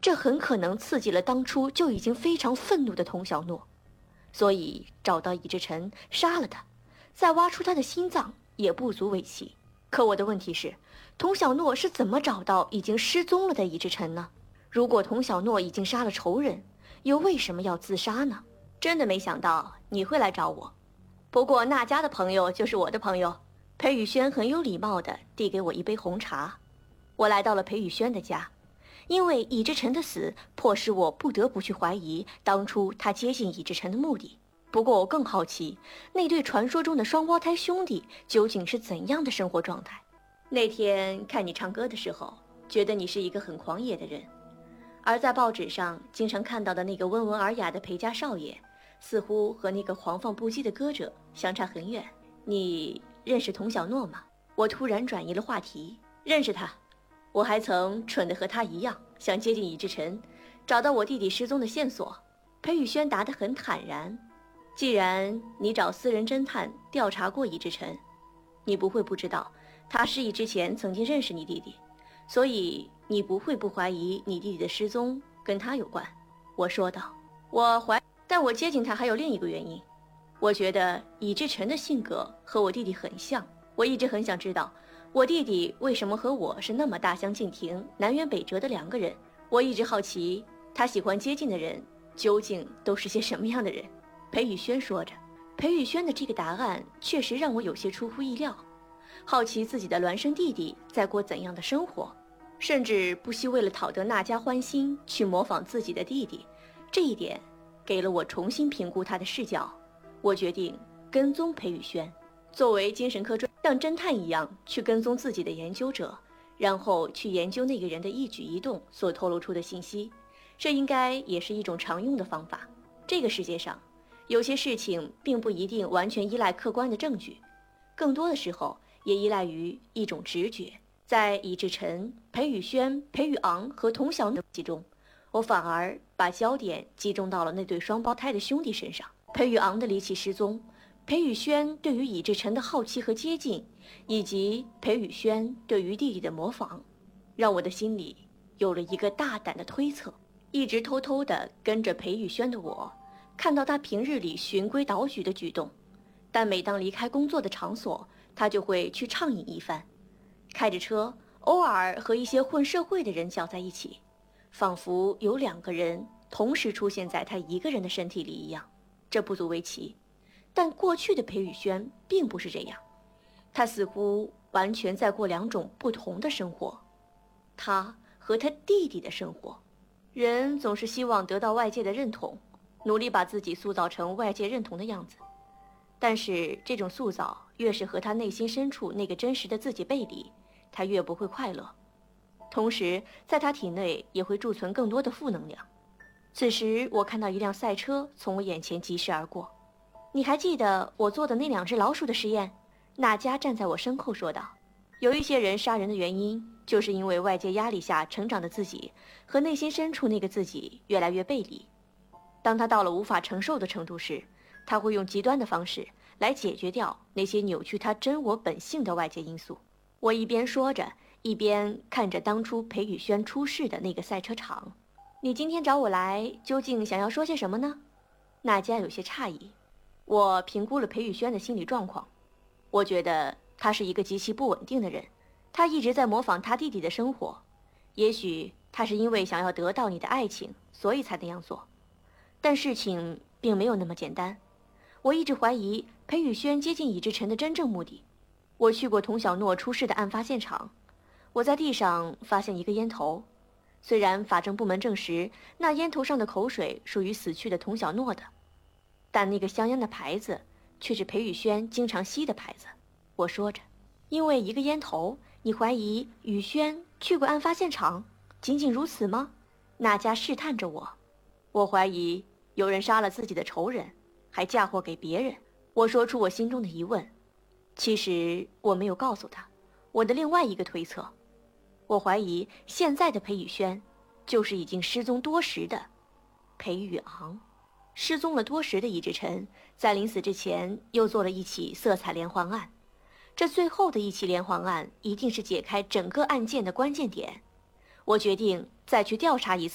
这很可能刺激了当初就已经非常愤怒的童小诺，所以找到尹志成，杀了他，再挖出他的心脏也不足为奇。可我的问题是，童小诺是怎么找到已经失踪了的尹志成呢？如果童小诺已经杀了仇人，又为什么要自杀呢？真的没想到你会来找我。不过那家的朋友就是我的朋友。裴宇轩很有礼貌地递给我一杯红茶。我来到了裴宇轩的家，因为尹志成的死迫使我不得不去怀疑当初他接近尹志成的目的。不过我更好奇，那对传说中的双胞胎兄弟究竟是怎样的生活状态。那天看你唱歌的时候，觉得你是一个很狂野的人，而在报纸上经常看到的那个温文尔雅的裴家少爷，似乎和那个狂放不羁的歌者相差很远。你认识童小诺吗？我突然转移了话题。认识他，我还曾蠢得和他一样，想接近尹志成，找到我弟弟失踪的线索。裴宇轩答得很坦然。既然你找私人侦探调查过尹志成，你不会不知道他失忆之前曾经认识你弟弟，所以你不会不怀疑你弟弟的失踪跟他有关。我说道。但我接近他还有另一个原因。我觉得尹志成的性格和我弟弟很像，我一直很想知道我弟弟为什么和我是那么大相径庭、南辕北辙的两个人。我一直好奇他喜欢接近的人究竟都是些什么样的人。裴宇轩说着。裴宇轩的这个答案确实让我有些出乎意料，好奇自己的孪生弟弟在过怎样的生活，甚至不惜为了讨得那家欢心去模仿自己的弟弟。这一点给了我重新评估他的视角。我决定跟踪裴宇轩，作为精神科像侦探一样去跟踪自己的研究者，然后去研究那个人的一举一动所透露出的信息。这应该也是一种常用的方法。这个世界上有些事情并不一定完全依赖客观的证据，更多的时候也依赖于一种直觉。在尹志成、裴宇轩、裴宇昂和童小诺其中，我反而把焦点集中到了那对双胞胎的兄弟身上。裴宇昂的离奇失踪，裴宇轩对于尹志成的好奇和接近，以及裴宇轩对于弟弟的模仿，让我的心里有了一个大胆的推测。一直偷偷地跟着裴宇轩的我，看到他平日里循规蹈矩的举动，但每当离开工作的场所，他就会去畅饮一番，开着车，偶尔和一些混社会的人搅在一起，仿佛有两个人同时出现在他一个人的身体里一样。这不足为奇，但过去的裴宇轩并不是这样，他似乎完全在过两种不同的生活，他和他弟弟的生活。人总是希望得到外界的认同，努力把自己塑造成外界认同的样子，但是这种塑造越是和他内心深处那个真实的自己背离，他越不会快乐，同时在他体内也会贮存更多的负能量。此时我看到一辆赛车从我眼前疾驶而过。你还记得我做的那两只老鼠的实验？娜迦站在我身后说道。有一些人杀人的原因，就是因为外界压力下成长的自己和内心深处那个自己越来越背离。当他到了无法承受的程度时，他会用极端的方式来解决掉那些扭曲他真我本性的外界因素。我一边说着，一边看着当初裴宇轩出事的那个赛车场。你今天找我来，究竟想要说些什么呢？娜迦有些诧异。我评估了裴宇轩的心理状况，我觉得他是一个极其不稳定的人，他一直在模仿他弟弟的生活。也许他是因为想要得到你的爱情，所以才那样做。但事情并没有那么简单。我一直怀疑裴宇轩接近尹志成的真正目的。我去过童小诺出事的案发现场，我在地上发现一个烟头。虽然法政部门证实那烟头上的口水属于死去的童小诺的，但那个香烟的牌子却是裴宇轩经常吸的牌子。我说着。因为一个烟头，你怀疑宇轩去过案发现场？仅仅如此吗？娜迦试探着我。我怀疑有人杀了自己的仇人，还嫁祸给别人。我说出我心中的疑问。其实我没有告诉他我的另外一个推测。我怀疑现在的裴宇轩就是已经失踪多时的裴宇昂。失踪了多时的尹志成在临死之前又做了一起色彩连环案，这最后的一起连环案一定是解开整个案件的关键点。我决定再去调查一次